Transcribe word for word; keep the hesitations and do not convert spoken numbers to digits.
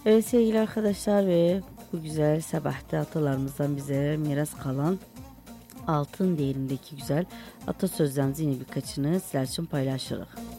Evet sevgili arkadaşlar, ve bu güzel sabahta atalarımızdan bize miras kalan altın değerindeki güzel atasözlerimizin yine birkaçını sizler için paylaşırız.